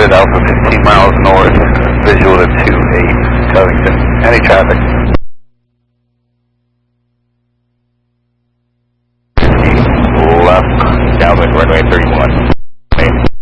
United Alpha 15 miles north, visual to 28 Covington. Any traffic? Left, downwind runway 31.